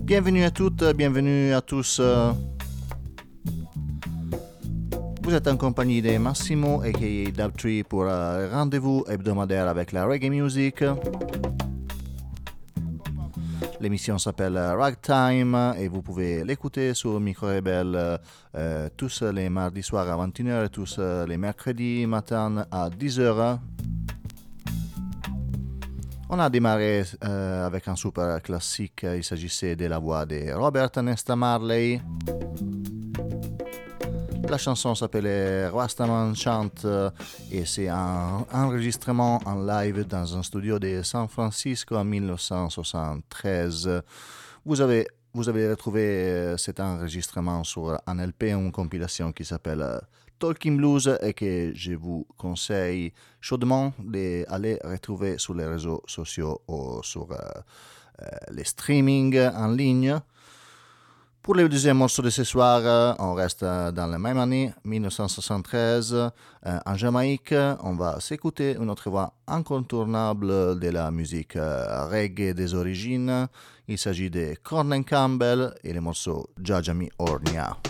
Bienvenue à toutes, bienvenue à tous. Vous êtes en compagnie de Massimo aka Dub3 pour un rendez-vous hebdomadaire avec la reggae music. L'émission s'appelle Ragtime et vous pouvez l'écouter sur Micro Rebelle tous les mardis soirs à 21h et tous les mercredis matin à 10h. On a démarré avec un super classique, il s'agissait de la voix de Robert Nesta Marley. La chanson s'appelait Rastaman Chant et c'est un enregistrement en live dans un studio de San Francisco en 1973. Vous avez retrouvé cet enregistrement sur un LP, une compilation qui s'appelle Talking Blues et que je vous conseille chaudement d'aller retrouver sur les réseaux sociaux ou sur les streamings en ligne. Pour le deuxième morceau de ce soir, on reste dans la même année, 1973, en Jamaïque. On va s'écouter une autre voix incontournable de la musique reggae des origines. Il s'agit de Cornen Campbell et le morceau Jajami Ornia.